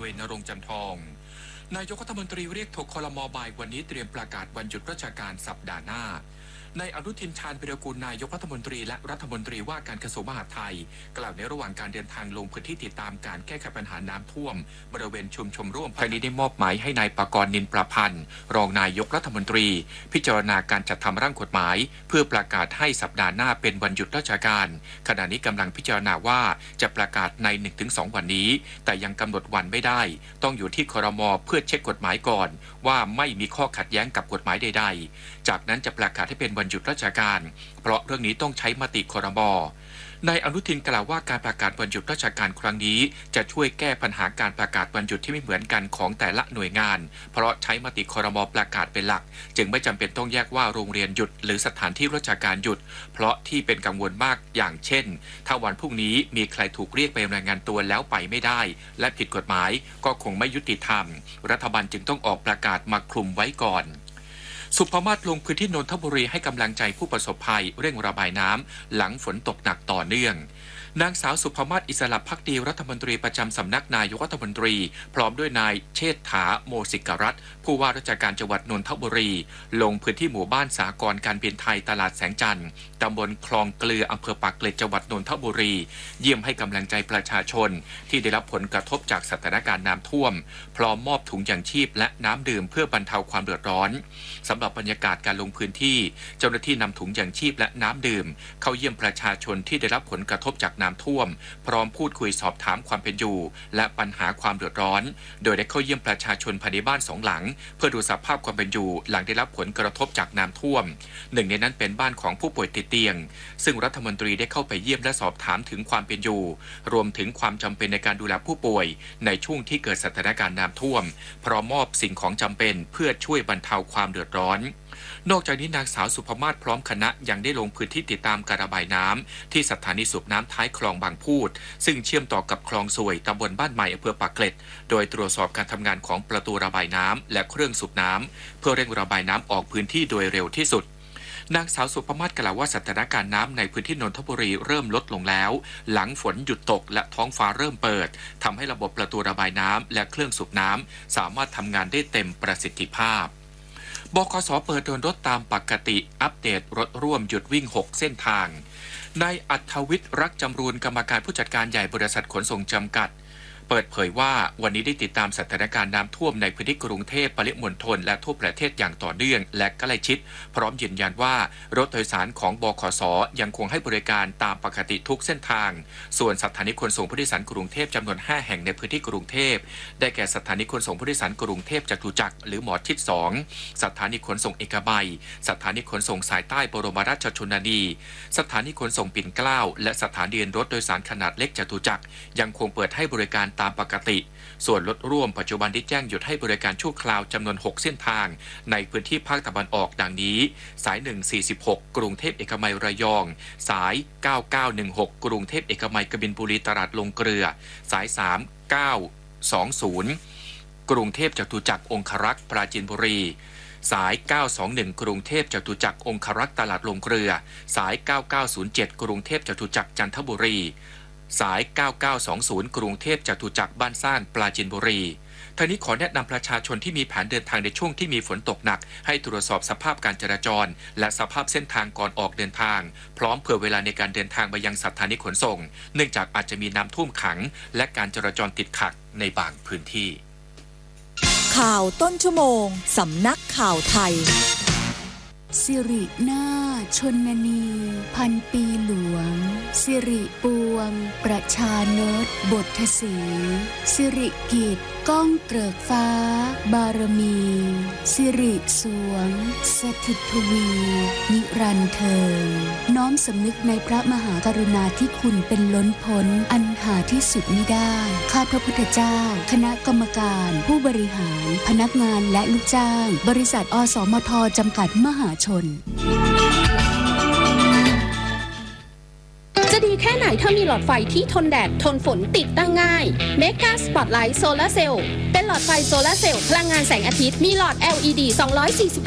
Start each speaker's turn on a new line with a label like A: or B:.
A: ณรงค์จันทองนายกรัฐมนตรีเรียกถกครม.บ่ายวันนี้เตรียมประกาศวันหยุดราชการสัปดาห์หน้านายอนุทินชาญวิรากูลนายกรัฐมนตรีและรัฐมนตรีว่าการกระทรวงมหาดไทยกล่าวในระหว่างการเดินทางลงพื้นที่ติดตามการแก้ไขปัญหาน้ำท่วมบริเวณชุมชนร่วมภายในได้มอบหมายให้นายปกรณ์นินประพันธ์รองนายกรัฐมนตรีพิจารณาการจัดทำร่างกฎหมายเพื่อประกาศให้สัปดาห์หน้าเป็นวันหยุดราชการขณะนี้กำลังพิจารณาว่าจะประกาศใน 1-2 วันนี้แต่ยังกำหนดวันไม่ได้ต้องอยู่ที่ครม.เพื่อเช็คกฎหมายก่อนว่าไม่มีข้อขัดแย้งกับกฎหมายใดๆจากนั้นจะประกาศให้เป็นวันหยุดราชการเพราะเรื่องนี้ต้องใช้มติครม.นายอนุทินกล่าวว่าการประกาศวันหยุดราชการครั้งนี้จะช่วยแก้ปัญหาการประกาศวันหยุดที่ไม่เหมือนกันของแต่ละหน่วยงานเพราะใช้มติครม.ประกาศเป็นหลักจึงไม่จำเป็นต้องแยกว่าโรงเรียนหยุดหรือสถานที่ราชการหยุดเพราะที่เป็นกังวลมากอย่างเช่นถ้าวันพรุ่งนี้มีใครถูกเรียกไปรายงานตัวแล้วไปไม่ได้และผิดกฎหมายก็คงไม่ยุติธรรมรัฐบาลจึงต้องออกประกาศมาคลุมไว้ก่อนสุภมาศลงพื้นที่นนทบุรีให้กำลังใจผู้ประสบภัยเร่งระบายน้ำหลังฝนตกหนักต่อเนื่องนางสาวสุภมาศอิสระภักดีรัฐมนตรีประจำสำนักนายกรัฐมนตรีพร้อมด้วยนายเชษฐาโมสิกรัตน์ผู้ว่าราชการจังหวัดนนทบุรีลงพื้นที่หมู่บ้านสหกรณ์การบินไทยตลาดแสงจันทร์ตำบลคลองเกลืออำเภอปากเกร็ดจังหวัดนนทบุรีเยี่ยมให้กำลังใจประชาชนที่ได้รับผลกระทบจากสถานการณ์น้ำท่วมพร้อมมอบถุงยางชีพและน้ำดื่มเพื่อบรรเทาความเดือดร้อนสำหรับบรรยากาศการลงพื้นที่เจ้าหน้าที่นำถุงยางชีพและน้ำดื่มเข้าเยี่ยมประชาชนที่ได้รับผลกระทบจากน้ำท่วมพร้อมพูดคุยสอบถามความเป็นอยู่และปัญหาความเดือดร้อนโดยได้เข้าเยี่ยมประชาชนภายในบ้าน2 หลังเพื่อดูสภาพความเป็นอยู่หลังได้รับผลกระทบจากน้ำท่วมหนึ่งในนั้นเป็นบ้านของผู้ป่วยติดเตียงซึ่งรัฐมนตรีได้เข้าไปเยี่ยมและสอบถามถึงความเป็นอยู่รวมถึงความจำเป็นในการดูแลผู้ป่วยในช่วงที่เกิดสถานการณ์น้ำท่วมพร้อมมอบสิ่งของจำเป็นเพื่อช่วยบรรเทาความเดือดร้อนนอกจากนี้นางสาวสุภมาศพร้อมคณะยังได้ลงพื้นที่ติดตามการระบายน้ำที่สถานีสูบน้ำท้ายคลองบางพูดซึ่งเชื่อมต่อกับคลองสวยตำบลบ้านใหม่อำเภอปากเกร็ดโดยตรวจสอบการทำงานของประตูระบายน้ำและเครื่องสูบน้ำเพื่อเร่งระบายน้ำออกพื้นที่โดยเร็วที่สุดนางสาวสุภมาศกล่าวว่าสถานการณ์น้ำในพื้นที่นนทบุรีเริ่มลดลงแล้วหลังฝนหยุดตกและท้องฟ้าเริ่มเปิดทำให้ระบบประตูระบายน้ำและเครื่องสูบน้ำสามารถทำงานได้เต็มประสิทธิภาพบขส.เปิดเดินรถตามปกติอัปเดตรถร่วมหยุดวิ่ง6เส้นทางนายอัธวิทย์รักจำรูนกรรมการผู้จัดการใหญ่บริษัทขนส่งจำกัดเปิดเผยว่าวันนี้ได้ติดตามสถานการณ์น้ำท่วมในพื้นที่กรุงเทพปริมณฑลและทั่วประเทศอย่างต่อเนื่องและใกล้ชิดพร้อมยืนยันว่ารถโดยสารของบขส.ยังคงให้บริการตามปกติทุกเส้นทางส่วนสถานีขนส่งผู้โดยสารกรุงเทพจำนวน5แห่งในพื้นที่กรุงเทพได้แก่สถานีขนส่งผู้โดยสารกรุงเทพจตุจักรหรือหมอชิด2สถานีขนส่งเอกมัยสถานีขนส่งสายใต้บรมราชชนนีสถานีขนส่งปิ่นเกล้าและสถานีรถโดยสารขนาดเล็กจตุจักรยังคงเปิดให้บริการตามปกติส่วนรถร่วมปัจจุบันได้แจ้งหยุดให้บริการชั่วคราวจำนวน6เส้นทางในพื้นที่ภาคตะวันออกดังนี้สาย146กรุงเทพเอกมัยระยองสาย9916กรุงเทพเอกมัยกบินบุรีตลาดลงเกลือสาย3920กรุงเทพจตุจักรองครักษ์ปราจีนบุรีสาย921กรุงเทพจตุจักรองครักษ์ตลาดลงเกลือสาย9907กรุงเทพจตุจักรจันทบุรีสาย9920กรุงเทพจตุจักรบ้านซ่านปราจีนบุรีทางนี้ขอแนะนำประชาชนที่มีแผนเดินทางในช่วงที่มีฝนตกหนักให้ตรวจสอบสภาพการจราจรและสภาพเส้นทางก่อนออกเดินทางพร้อมเผื่อเวลาในการเดินทางไปยังสถานีขนส่งเนื่องจากอาจจะมีน้ำท่วมขังและการจราจรติดขัดในบางพื้นที่
B: ข่าวต้นชั่วโมงสำนักข่าวไทย
C: สิรินาถชนนีพันปีหลวงสิริปวงประชานตบทสีสิริกิจก้องเกริกฟ้าบารมีสิริสวงสถิตทวีนิรันดร์เทิงน้อมสำนึกในพระมหากรุณาธิคุณเป็นล้นพ้นอันหาที่สุดมิได้ข้าพระพุทธเจ้าคณะกรรมการผู้บริหารพนักงานและลูกจ้างบริษัทอสมทจำกัดมหาชน
D: จะดีแค่ไหนถ้ามีหลอดไฟที่ทนแดดทนฝนติดตั้งง่าย Mega Spotlight Solar Cell เป็นหลอดไฟโซลาร์เซลล์พลังงานแสงอาทิตย์มีหลอด LED 248